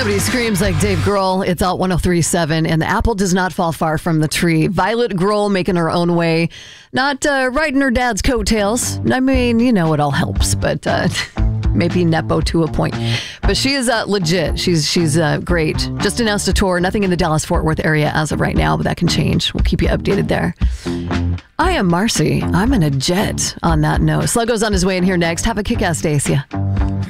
Nobody screams like Dave Grohl. It's out 103.7, and the apple does not fall far from the tree. Violet Grohl making her own way, not riding her dad's coattails. I mean, you know, it all helps, but maybe nepo to a point. But she is legit. She's great. Just announced a tour. Nothing in the Dallas-Fort Worth area as of right now, but that can change. We'll keep you updated there. I am Marcy. I'm in a jet on that note. Sluggo's on his way in here next. Have a kick-ass day. See ya.